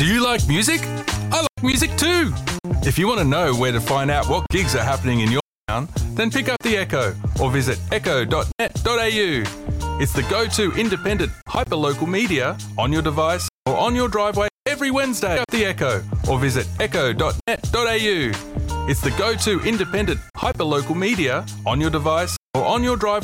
Do you like music? I like music too. If you want to know where to find out what gigs are happening in your town, then pick up The Echo or visit echo.net.au. It's the go-to independent hyperlocal media on your device or on your driveway every Wednesday. Pick up The Echo or visit echo.net.au. It's the go-to independent hyperlocal media on your device or on your driveway